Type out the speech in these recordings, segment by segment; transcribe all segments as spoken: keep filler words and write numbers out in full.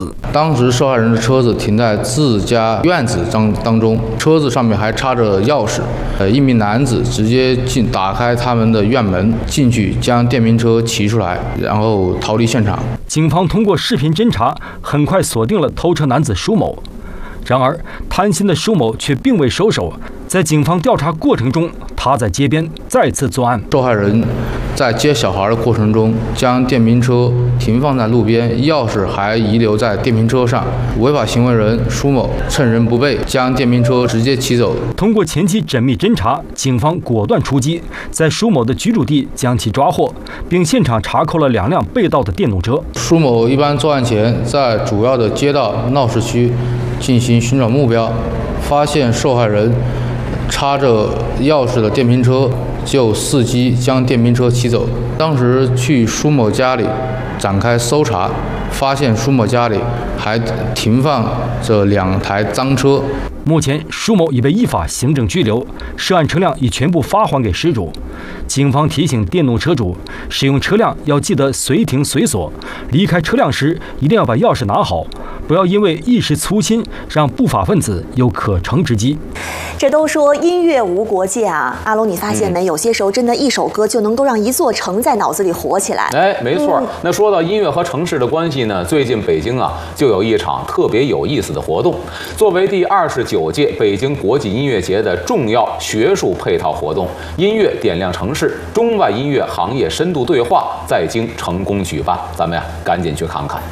当时受害人的车子停在自家院子当当中，车子上面还插着钥匙。呃，一名男子直接进打开他们的院门进去，将电瓶车骑出来，然后逃离现场。 警方通过视频侦查，很快锁定了偷车男子舒某。然而，贪心的舒某却并未收手，在警方调查过程中，他在街边再次作案。 受害人在接小孩的过程中，将电瓶车停放在路边，钥匙还遗留在电瓶车上。违法行为人舒某趁人不备，将电瓶车直接骑走。 通过前期缜密侦查，警方果断出击，在舒某的居住地将其抓获，并现场查扣了两辆被盗的电动车。 舒某一般作案前在主要的街道、闹市区进行寻找目标，发现受害人插着钥匙的电瓶车，就伺机将电瓶车骑走。当时去舒某家里展开搜查，发现舒某家里还停放着两台赃车。 目前，舒某已被依法行政拘留，涉案车辆已全部发还给失主。警方提醒电动车主，使用车辆要记得随停随锁，离开车辆时一定要把钥匙拿好，不要因为一时粗心让不法分子有可乘之机。 这都说音乐无国界啊，阿龙，你发现没？有些时候真的一首歌就能够让一座城在脑子里活起来。 哎，没错。 嗯、 那说到音乐和城市的关系呢，最近北京啊就有一场特别有意思的活动。作为第二十九届北京国际音乐节的重要学术配套活动，音乐点亮城市中外音乐行业深度对话在京成功举办。咱们呀，赶紧去看看。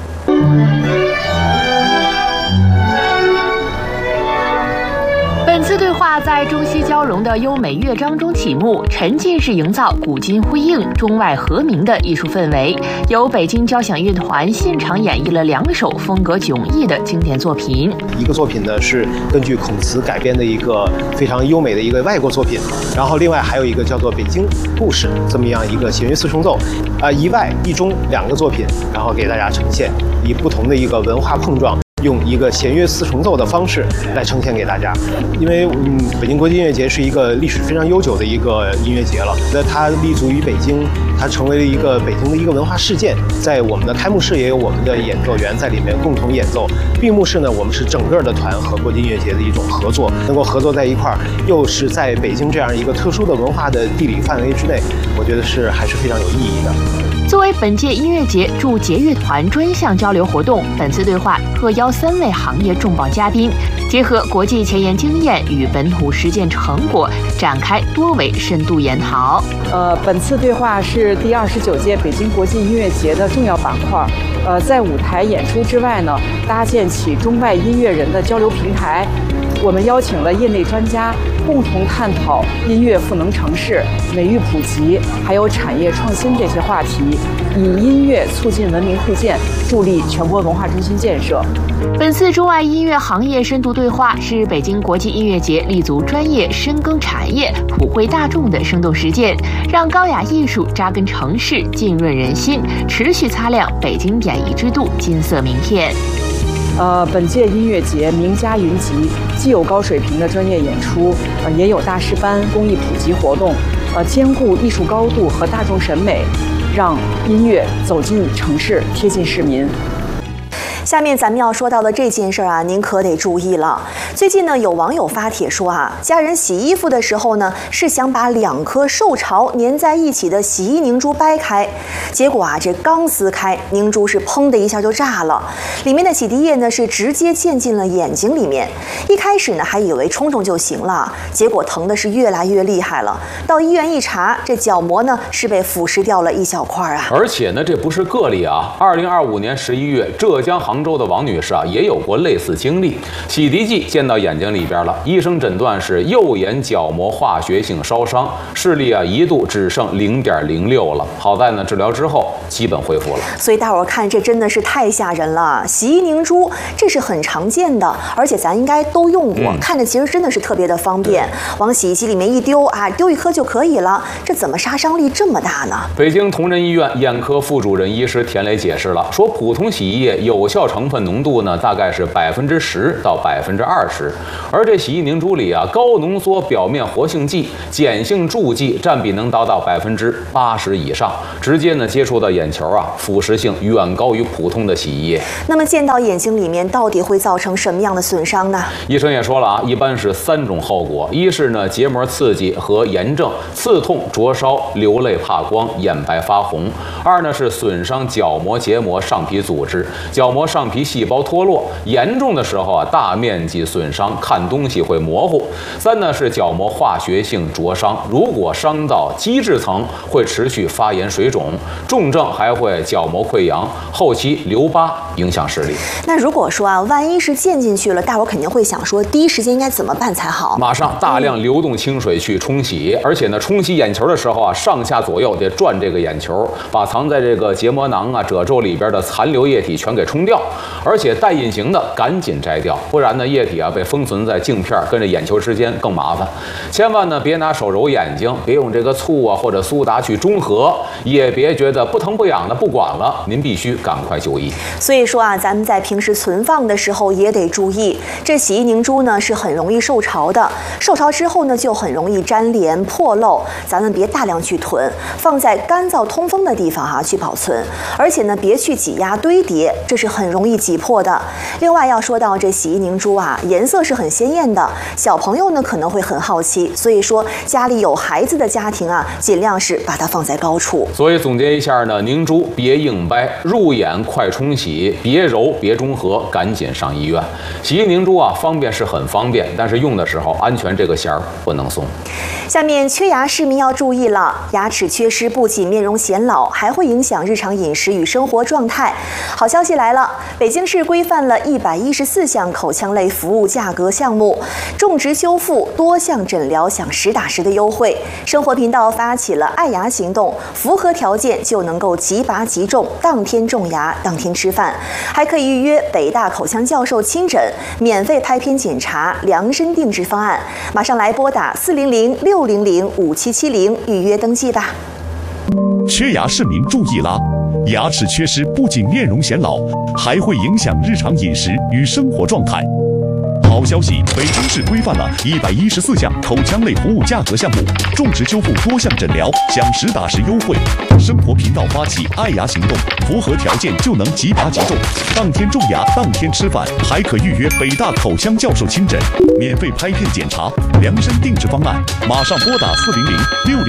本次对话在中西交融的优美乐章中起幕，沉浸式营造古今呼应、中外和鸣的艺术氛围。由北京交响乐团现场演绎了两首风格迥异的经典作品。 一个作品呢是根据孔慈改编的一个非常优美的一个外国作品，然后另外还有一个叫做《北京故事》这么样一个弦乐四重奏，啊、呃，一外一中两个作品，然后给大家呈现，以不同的一个文化碰撞。用一个弦乐四重奏的方式来呈现给大家，因为嗯，北京国际音乐节是一个历史非常悠久的一个音乐节了。那它立足于北京，它成为了一个北京的一个文化事件。在我们的开幕式也有我们的演奏员在里面共同演奏。闭幕式呢，我们是整个的团和国际音乐节的一种合作，能够合作在一块儿，又是在北京这样一个特殊的文化的地理范围之内，我觉得是还是非常有意义的。 作为本届音乐节驻节乐团专项交流活动，本次对话特邀三位行业重磅嘉宾，结合国际前沿经验与本土实践成果，展开多维深度研讨。 呃，本次对话是第二十九届北京国际音乐节的重要板块。呃，在舞台演出之外呢，搭建起中外音乐人的交流平台。我们邀请了业内专家共同探讨音乐赋能城市、美育普及，还有产业创新这些话题，以音乐促进文明互鉴，助力全国文化中心建设。 本次中外音乐行业深度对话是北京国际音乐节立足专业、深耕产业、普惠大众的生动实践，让高雅艺术扎根城市，浸润人心，持续擦亮北京演艺之都金色名片。 呃，本届音乐节名家云集，既有高水平的专业演出，呃，也有大师班、公益普及活动，呃，兼顾艺术高度和大众审美，让音乐走进城市，贴近市民。 下面咱们要说到的这件事儿啊，您可得注意了。最近呢，有网友发帖说啊，家人洗衣服的时候呢，是想把两颗受潮粘在一起的洗衣凝珠掰开，结果啊，这刚撕开，凝珠是砰的一下就炸了，里面的洗涤液呢是直接溅进了眼睛里面。一开始呢，还以为冲冲就行了，结果疼的是越来越厉害了。到医院一查，这角膜呢是被腐蚀掉了一小块啊。 而且呢，这不是个例啊。二零二五年十一月，浙江杭州的王女士啊，也有过类似经历，洗涤剂溅到眼睛里边了，医生诊断是右眼角膜化学性烧伤，视力啊一度只剩零点零六了。好在呢，治疗之后基本恢复了。 所以大伙儿看，这真的是太吓人了。洗衣凝珠这是很常见的，而且咱应该都用过，嗯、看着其实真的是特别的方便，往洗衣机里面一丢啊，丢一颗就可以了。这怎么杀伤力这么大呢？ 北京同仁医院眼科副主任医师田雷解释了，说普通洗衣液有效料成分浓度呢，大概是百分之十到百分之二十。而这洗衣凝珠里啊，高浓缩表面活性剂、碱性助剂占比能达到百分之八十以上，直接呢接触到眼球啊，腐蚀性远高于普通的洗衣液。 那么溅到眼睛里面，到底会造成什么样的损伤呢？ 医生也说了啊，一般是三种后果：一是呢结膜刺激和炎症、刺痛、灼烧、流泪、怕光、眼白发红；二呢是损伤角膜、结膜、上皮组织，角膜上皮细胞脱落，严重的时候啊，大面积损伤，看东西会模糊；三呢是角膜化学性灼伤，如果伤到基质层，会持续发炎水肿，重症还会角膜溃疡，后期留疤，影响视力。 那如果说啊，万一是溅进去了，大伙肯定会想说，第一时间应该怎么办才好？ 马上大量流动清水去冲洗，而且呢，冲洗眼球的时候啊，上下左右得转这个眼球，把藏在这个结膜囊啊、褶皱里边的残留液体全给冲掉，而且带隐形的赶紧摘掉，不然呢，液体啊被封存在镜片跟着眼球之间更麻烦。千万呢别拿手揉眼睛，别用这个醋啊或者苏打去中和，也别觉得不疼不痒的不管了，您必须赶快就医。 所以说啊，咱们在平时存放的时候也得注意，这洗衣凝珠呢是很容易受潮的，受潮之后呢就很容易粘连破漏，咱们别大量去囤，放在干燥通风的地方哈、啊、去保存，而且呢别去挤压堆叠，这是很容易挤破的。另外要说到这洗衣凝珠啊，颜色是很鲜艳的，小朋友呢可能会很好奇，所以说家里有孩子的家庭啊，尽量是把它放在高处。 所以总结一下呢，凝珠别硬掰，入眼快冲洗，别揉别中和，赶紧上医院。洗衣凝珠啊，方便是很方便，但是用的时候安全这个弦儿不能松。 下面缺牙市民要注意了，牙齿缺失不仅面容显老，还会影响日常饮食与生活状态。好消息来了，北京市规范了一百一十四项口腔类服务价格项目，种植修复多项诊疗享实打实的优惠。生活频道发起了爱牙行动，符合条件就能够即拔即种，当天种牙，当天吃饭，还可以预约北大口腔教授亲诊，免费拍片检查，量身定制方案。马上来拨打四零零六零零五七七零预约登记吧。 缺牙市民注意啦！牙齿缺失不仅面容显老，还会影响日常饮食与生活状态。好消息，北京市规范了一百一十四项口腔类服务价格项目，种植修复多项诊疗享实打实优惠。生活频道发起爱牙行动，符合条件就能即拔即种，当天种牙，当天吃饭，还可预约北大口腔教授亲诊，免费拍片检查，量身定制方案。马上拨打四零零六。